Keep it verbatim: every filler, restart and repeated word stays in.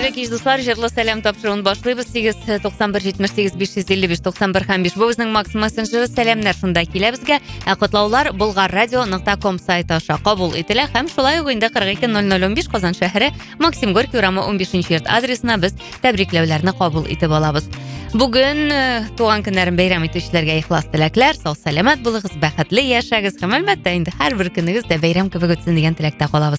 Кадерле кич дуслар, җырлы сәлам тапшыруын башлыйбыз. сигез туксан бер җитмеш сигез биш йөз илле биш туксан бер һәм биш. Бу безнең Макс мессенджеры, сәламнар шунда килә безгә. Ә котлаулар булгаррадио нокта ком сайты аша кабул ителә һәм шулай ук инде кырык ике ноль ноль унбиш Казан шәһәре Максим Горький урамы унбишенче йорт адресына без тәбрикләүләрне кабул итеп алабыз. Бүген туган көннәрен бәйрәм итүчеләргә ихлас теләкләр, сау сәламәт булыгыз, бәхетле яшәгез һәм әлбәттә инде һәрбер көнегез дә бәйрәм кебек үтсен дигән теләктә калабыз.